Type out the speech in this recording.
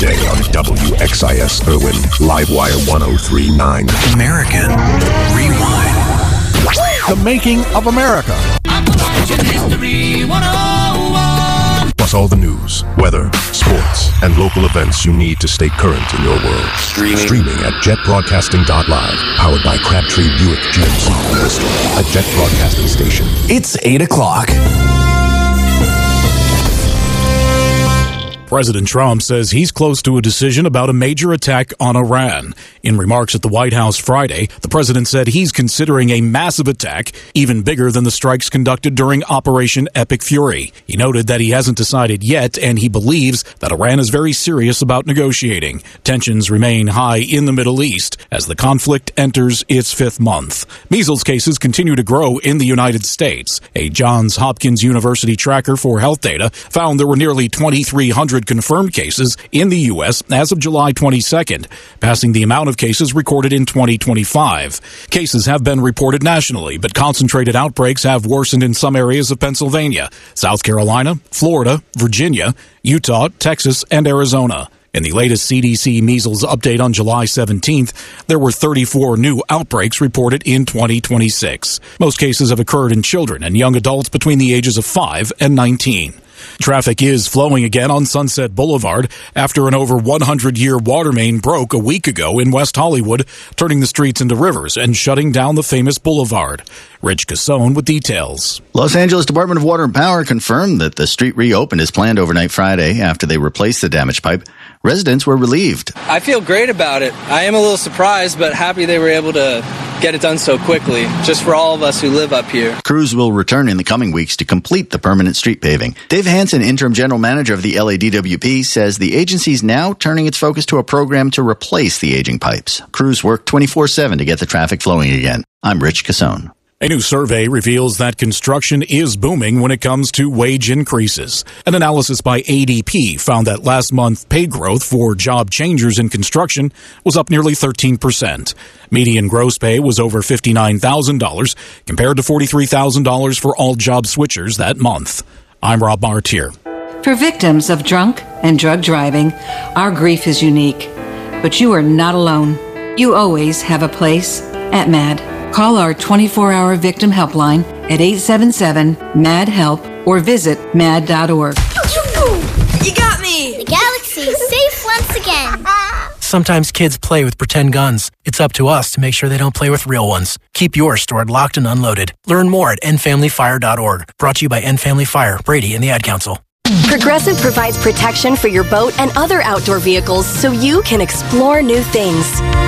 Today on WXIS Irwin, Livewire 103.9. American Rewind. The making of America. History 101. Plus all the news, weather, sports, and local events you need to stay current in your world. Streaming at jetbroadcasting.live. Powered by Crabtree Buick GMC in Bristol. A Jet Broadcasting station. It's 8 o'clock. President Trump says he's close to a decision about a major attack on Iran. In remarks at the White House Friday, the president said he's considering a massive attack, even bigger than the strikes conducted during Operation Epic Fury. He noted that he hasn't decided yet, and he believes that Iran is very serious about negotiating. Tensions remain high in the Middle East as the conflict enters its fifth month. Measles cases continue to grow in the United States. A Johns Hopkins University tracker for health data found there were nearly 2,300 confirmed cases in the U.S. as of July 22nd, passing the amount of cases recorded in 2025. Cases have been reported nationally, but concentrated outbreaks have worsened in some areas of Pennsylvania, South Carolina, Florida, Virginia, Utah, Texas, and Arizona. In the latest CDC measles update on July 17th, there were 34 new outbreaks reported in 2026. Most cases have occurred in children and young adults between the ages of 5 and 19. Traffic is flowing again on Sunset Boulevard after an over 100-year water main broke a week ago in West Hollywood, turning the streets into rivers and shutting down the famous boulevard. Rich Cassone with details. Los Angeles Department of Water and Power confirmed that the street reopened as planned overnight Friday after they replaced the damaged pipe. Residents were relieved. I feel great about it. I am a little surprised, but happy they were able to get it done so quickly, just for all of us who live up here. Crews will return in the coming weeks to complete the permanent street paving. Dave Hansen, interim general manager of the LADWP, says the agency is now turning its focus to a program to replace the aging pipes. Crews work 24/7 to get the traffic flowing again. I'm Rich Cassone. A new survey reveals that construction is booming when it comes to wage increases. An analysis by ADP found that last month pay growth for job changers in construction was up nearly 13%. Median gross pay was over $59,000 compared to $43,000 for all job switchers that month. I'm Rob Martier. For victims of drunk and drug driving, our grief is unique. But you are not alone. You always have a place at MAD. Call our 24-hour victim helpline at 877-MAD-HELP or visit mad.org. You got me! The galaxy's safe once again. Sometimes kids play with pretend guns. It's up to us to make sure they don't play with real ones. Keep yours stored locked and unloaded. Learn more at endfamilyfire.org. Brought to you by End Family Fire, Brady, and the Ad Council. Progressive provides protection for your boat and other outdoor vehicles so you can explore new things.